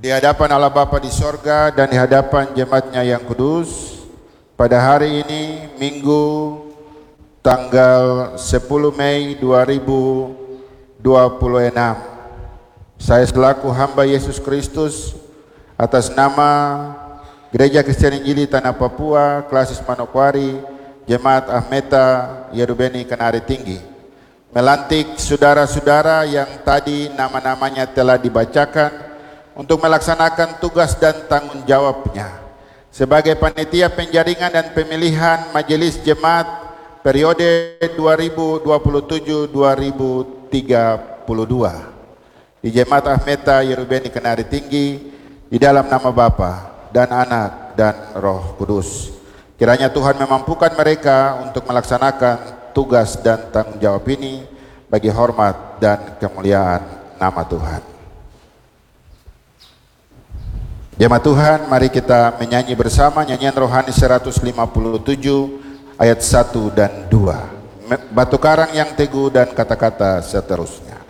Di hadapan Allah Bapa di sorga dan di hadapan jemaatnya yang kudus, pada hari ini Minggu tanggal 10 Mei 2026, saya selaku hamba Yesus Kristus atas nama Gereja Kristen Injili Tanah Papua, Klasis Manokwari, Jemaat Ahmeta Yerubeni Kenari Tinggi, melantik saudara-saudara yang tadi nama-namanya telah dibacakan untuk melaksanakan tugas dan tanggung jawabnya sebagai panitia penjaringan dan pemilihan Majelis Jemaat periode 2027-2032 di Jemaat Ahmeta Yerubeni Kenari Tinggi, di dalam nama Bapa dan Anak dan Roh Kudus. Kiranya Tuhan memampukan mereka untuk melaksanakan tugas dan tanggung jawab ini bagi hormat dan kemuliaan nama Tuhan. Jemaat Tuhan, mari kita menyanyi bersama nyanyian rohani 157 ayat 1 dan 2. Batu karang yang teguh dan kata-kata seterusnya.